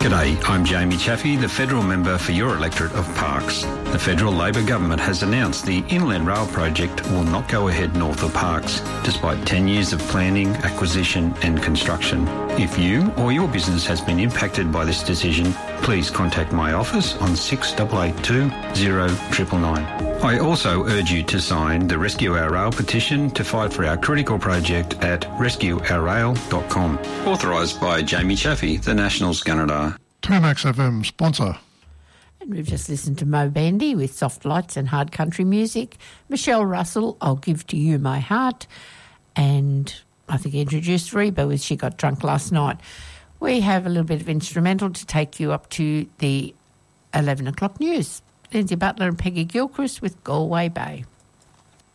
G'day, I'm Jamie Chaffey, the Federal Member for your electorate of Parkes. The Federal Labor Government has announced the Inland Rail project will not go ahead north of Parkes, despite 10 years of planning, acquisition and construction. If you or your business has been impacted by this decision, please contact my office on 6882 0999. I also urge you to sign the Rescue Our Rail petition to fight for our critical project at rescueourrail.com. Authorised by Jamie Chaffey, the Nationals Gunnedah. Turmax FM sponsor. And we've just listened to Mo Bandy with Soft Lights and Hard Country Music. Michelle Russell, I'll Give to You My Heart. And I think he introduced Reba with She Got Drunk Last Night. We have a little bit of instrumental to take you up to the 11 o'clock news. Lindsay Butler and Peggy Gilchrist with Galway Bay.